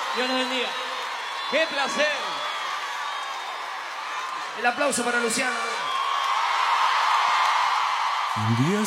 Dios los bendiga. ¡Qué placer! El aplauso para Luciano. Un día